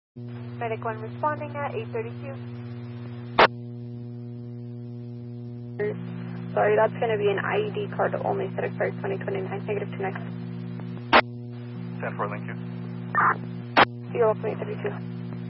Medic 1 responding at 832. Sorry, that's going to be an IED card only, set expired 2029, negative to next. 10-4, link you. You're welcome, 832.